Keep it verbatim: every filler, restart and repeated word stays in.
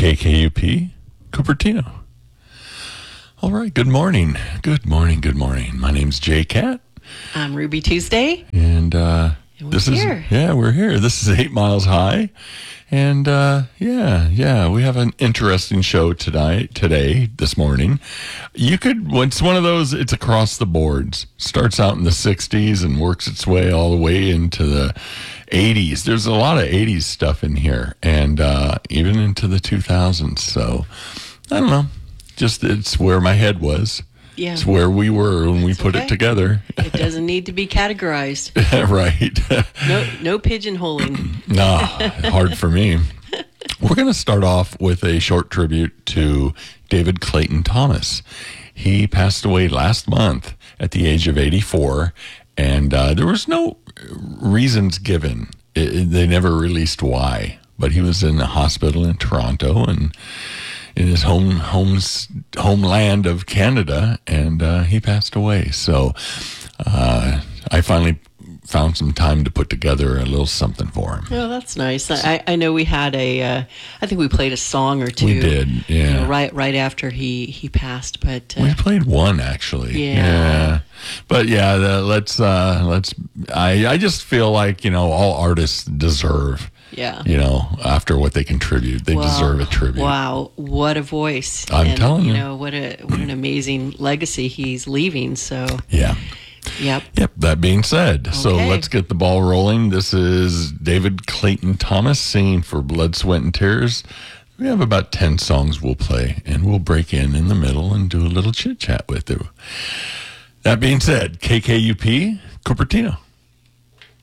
K K U P, Cupertino. All right, good morning. Good morning, good morning. My name's Jay Cat. I'm Ruby Tuesday. And, uh, and we're this here. is, yeah, we're here. This is Eight Miles High. And, uh, yeah, yeah, we have an interesting show tonight, today, this morning. You could, it's one of those, it's across the boards. Starts out in the sixties and works its way all the way into the eighties. There's a lot of eighties stuff in here, and uh, even into the two thousands. So, I don't know. Just, it's where my head was. Yeah. It's where we were when That's we put okay. it together. It doesn't need to be categorized. Right. No, no pigeonholing. Nah, hard for me. We're going to start off with a short tribute to David Clayton Thomas. He passed away last month at the age of eighty-four, and uh, there was no reasons given. It, it, they never released why, but he was in a hospital in Toronto and in his home home's homeland of Canada, and uh, he passed away. So uh, I finally found some time to put together a little something for him. Oh, that's nice. I, I know we had a, uh, I think we played a song or two. We did, yeah. You know, right, right after he, he passed, but uh, we played one actually. Yeah. yeah. But yeah, the, let's uh, let's. I I just feel like, you know, all artists deserve. yeah. You know, after what they contribute, they Well, deserve a tribute. Wow, what a voice! I'm and, telling you. you know what a what an amazing legacy he's leaving. So, Yeah. yep. Yep. That being said, so Okay. let's get the ball rolling. This is David Clayton Thomas singing for Blood, Sweat, and Tears. We have about ten songs we'll play, and we'll break in in the middle and do a little chit chat with you. That being said, K K U P, Cupertino.